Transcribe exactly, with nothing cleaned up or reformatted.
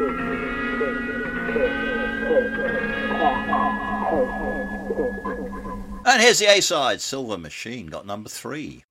And here's the A-side. Silver Machine got number three.